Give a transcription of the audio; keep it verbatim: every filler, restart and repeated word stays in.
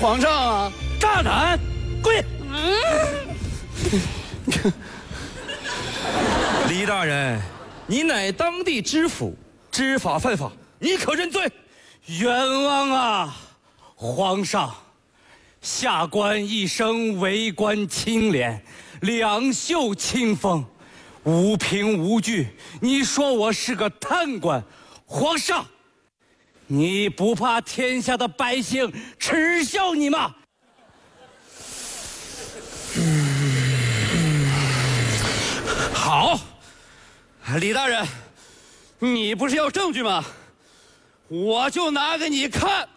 皇上啊！ 大胆，跪！李大人，你乃当地知府，知法犯法，你可认罪？ 冤枉啊，皇上！下官一生为官清廉，两袖清风，无凭无据。你说我是个贪官，皇上，你不怕天下的百姓耻笑你吗？ 好，李大人，你不是要证据吗？我就拿给你看。